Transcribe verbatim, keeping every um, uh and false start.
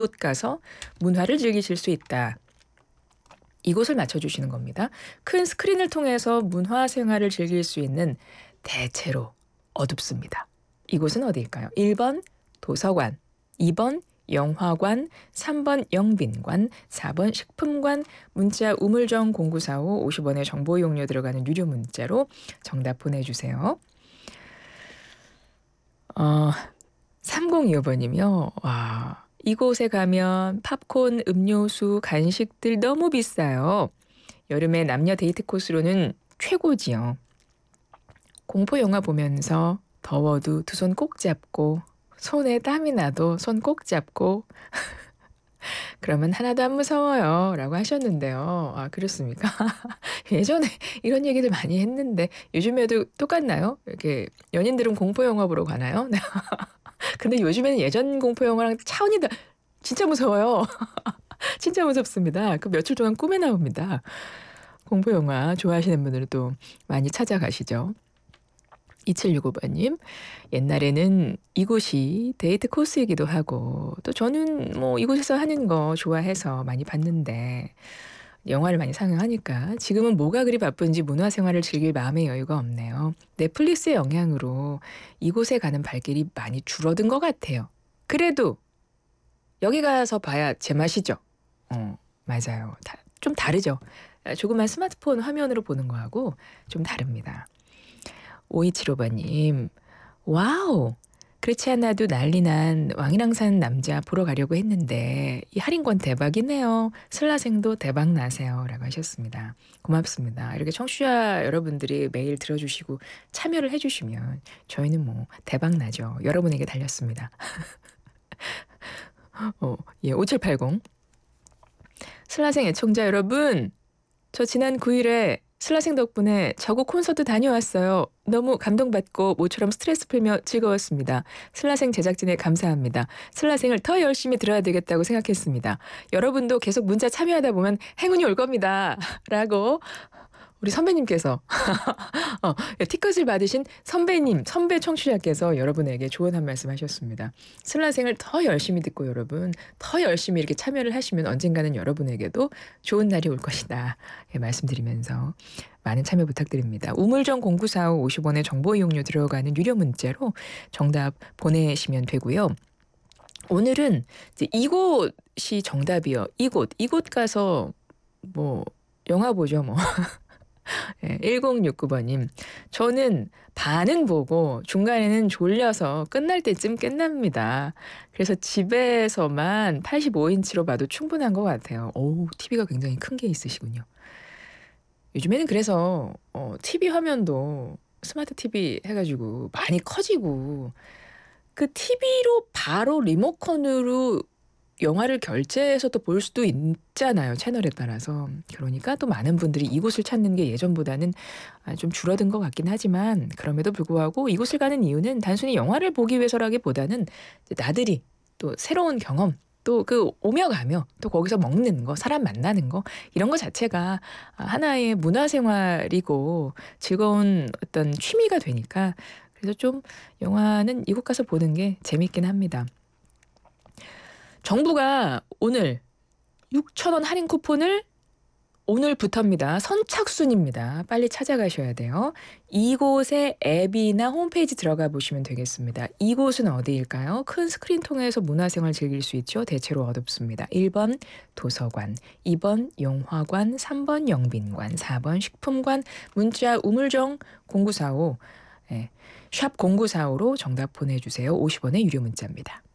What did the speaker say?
이곳 가서 문화를 즐기실 수 있다. 이곳을 맞춰주시는 겁니다. 큰 스크린을 통해서 문화 생활을 즐길 수 있는 대체로 어둡습니다. 이곳은 어디일까요? 일 번 도서관, 이 번 영화관, 삼 번 영빈관, 사 번 식품관. 문자 우물정 공구사오 오십 원의 정보 이용료 들어가는 유료 문자로 정답 보내주세요. 어, 삼공이오 번이요. 와, 이곳에 가면 팝콘, 음료수, 간식들 너무 비싸요. 여름에 남녀 데이트 코스로는 최고지요. 공포 영화 보면서 더워도 두 손 꼭 잡고 손에 땀이 나도 손 꼭 잡고 그러면 하나도 안 무서워요 라고 하셨는데요. 아, 그렇습니까? 예전에 이런 얘기들 많이 했는데 요즘에도 똑같나요? 이렇게 연인들은 공포 영화 보러 가나요? 근데 요즘에는 예전 공포 영화랑 차원이 다 진짜 무서워요. 진짜 무섭습니다. 그 며칠 동안 꿈에 나옵니다. 공포 영화 좋아하시는 분들은 또 많이 찾아가시죠. 이칠육오 번님, 옛날에는 이곳이 데이트 코스이기도 하고 또 저는 뭐 이곳에서 하는 거 좋아해서 많이 봤는데 영화를 많이 상영하니까 지금은 뭐가 그리 바쁜지 문화생활을 즐길 마음의 여유가 없네요. 넷플릭스의 영향으로 이곳에 가는 발길이 많이 줄어든 것 같아요. 그래도 여기 가서 봐야 제맛이죠. 어, 맞아요. 다, 좀 다르죠. 조그만 스마트폰 화면으로 보는 거하고 좀 다릅니다. 오이칠오 번님, 와우! 그렇지 않아도 난리 난 왕이랑 사는 남자 보러 가려고 했는데 이 할인권 대박이네요. 슬라생도 대박 나세요. 라고 하셨습니다. 고맙습니다. 이렇게 청취자 여러분들이 매일 들어주시고 참여를 해주시면 저희는 뭐 대박 나죠. 여러분에게 달렸습니다. 어, 예, 오칠팔공. 슬라생 애청자 여러분, 저 지난 구 일에 슬라생 덕분에 저곡 콘서트 다녀왔어요. 너무 감동받고 모처럼 스트레스 풀며 즐거웠습니다. 슬라생 제작진에 감사합니다. 슬라생을 더 열심히 들어야 되겠다고 생각했습니다. 여러분도 계속 문자 참여하다 보면 행운이 올 겁니다. 라고 우리 선배님께서 어, 티켓을 받으신 선배님, 선배 청취자께서 여러분에게 조언 한 말씀 하셨습니다. 슬라생을 더 열심히 듣고 여러분, 더 열심히 이렇게 참여를 하시면 언젠가는 여러분에게도 좋은 날이 올 것이다. 예, 말씀드리면서 많은 참여 부탁드립니다. 우물정 공구사오 오십 원의 정보 이용료 들어가는 유료 문자로 정답 보내시면 되고요. 오늘은 이제 이곳이 정답이요. 이곳, 이곳 가서 뭐 영화 보죠 뭐. 예, 일공육구 번님. 저는 반은 보고 중간에는 졸려서 끝날 때쯤 끝납니다. 그래서 집에서만 팔십오 인치로 봐도 충분한 것 같아요. 오, 티비가 굉장히 큰 게 있으시군요. 요즘에는 그래서 어, 티비 화면도 스마트 티비 해가지고 많이 커지고 그 티비로 바로 리모컨으로 영화를 결제해서 또 볼 수도 있잖아요. 채널에 따라서. 그러니까 또 많은 분들이 이곳을 찾는 게 예전보다는 좀 줄어든 것 같긴 하지만 그럼에도 불구하고 이곳을 가는 이유는 단순히 영화를 보기 위해서라기보다는 나들이 또 새로운 경험 또 그 오며 가며 또 거기서 먹는 거, 사람 만나는 거 이런 거 자체가 하나의 문화생활이고 즐거운 어떤 취미가 되니까 그래서 좀 영화는 이곳 가서 보는 게 재밌긴 합니다. 정부가 오늘 육천 원 할인 쿠폰을 오늘부터입니다. 선착순입니다. 빨리 찾아가셔야 돼요. 이곳의 앱이나 홈페이지 들어가 보시면 되겠습니다. 이곳은 어디일까요? 큰 스크린 통해서 문화생활 즐길 수 있죠. 대체로 어둡습니다. 일 번 도서관, 이 번 영화관, 삼 번 영빈관, 사 번 식품관. 문자 우물정 공구사오 예, 샵 공구사오로 정답 보내주세요. 오십 원의 유료 문자입니다.